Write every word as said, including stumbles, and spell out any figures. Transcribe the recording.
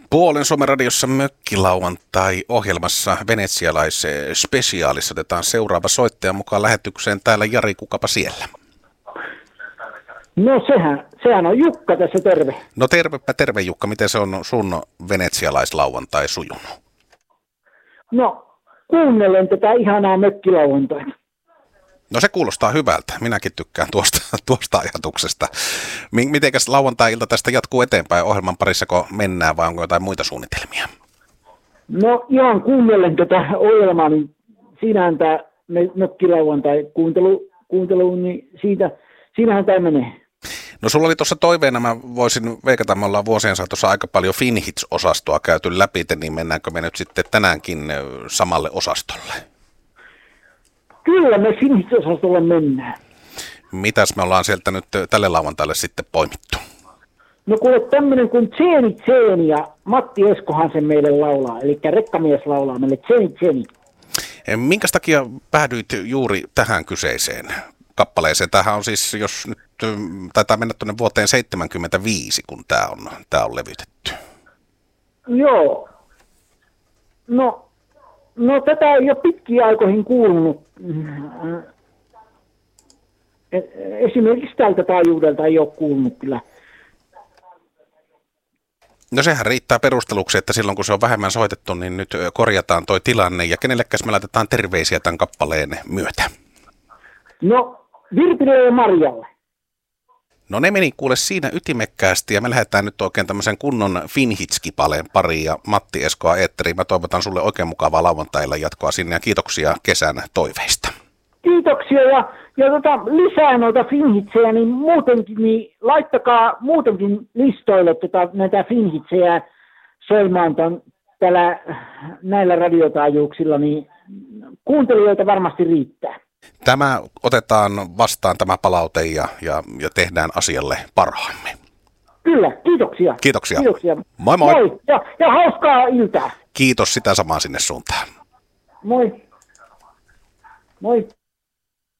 Puolen Suomen radiossa Mökkilauantai-ohjelmassa venetsialaisspesiaalissa otetaan seuraava soittaja mukaan lähetykseen. Täällä Jari, kukapa siellä? No sehän, sehän on Jukka tässä, terve. No tervepä terve Jukka, miten se on sun venetsialaislauantai sujunut? No kuunnellen tätä ihanaa mökkilauantaita. No se kuulostaa hyvältä. Minäkin tykkään tuosta, tuosta ajatuksesta. Mitenkäs lauantai-ilta tästä jatkuu eteenpäin ohjelman parissako mennään vai onko jotain muita suunnitelmia? No ihan kuunnellen tätä ohjelmaa, niin siinähän tämä mökkilauantai kuuntelu, kuuntelu niin siitä, siinähän tämä menee. No sulla oli tuossa toiveena, mä voisin veikata, me ollaan vuosien saatossa aika paljon Finhits-osastoa käyty läpi, niin mennäänkö me nyt sitten tänäänkin samalle osastolle? Kyllä me Finhits-osastolle mennään. Mitäs me ollaan sieltä nyt tälle lauantaille sitten poimittu? No kuule tämmöinen kuin Tseeni Tseeni ja Matti Eskohan sen meille laulaa, eli rekkamies laulaa meille Tseeni Tseeni. Minkä takia päädyit juuri tähän kyseiseen kappaleeseen? Tämähän on siis, jos nyt taitaa mennä tuonne vuoteen seitsemänkymmentäviisi, kun tämä on, tämä on levytetty. Joo. No, no tätä ei ole pitkiä aikoihin kuulunut. Esimerkiksi tältä taajuudelta ei ole kuulunut kyllä. No sehän riittää perusteluksi, että silloin kun se on vähemmän soitettu, niin nyt korjataan toi tilanne. Ja kenellekäs me laitetaan terveisiä tämän kappaleen myötä? No, Virpille ja Marjalle. No ne meni kuule siinä ytimekkäästi ja me lähdetään nyt oikein tämmöisen kunnon Finhits-kipaleen pariin ja Matti Eskoa eetteriin. Mä toivotan sulle oikein mukavaa lauantailla jatkoa sinne ja kiitoksia kesän toiveista. Kiitoksia ja, ja tota, lisää noita Finhitsejä, niin muutenkin, niin laittakaa muutenkin listoille tota, näitä Finhitsejä soimaan ton, tällä, näillä radiotaajuuksilla, niin kuuntelijoita varmasti riittää. Tämä otetaan vastaan tämä palaute ja, ja, ja tehdään asialle parhaamme. Kyllä, kiitoksia. Kiitoksia. Kiitoksia. Moi moi. Moi ja, ja hauskaa iltaa. Kiitos sitä samaa sinne suuntaan. Moi. Moi.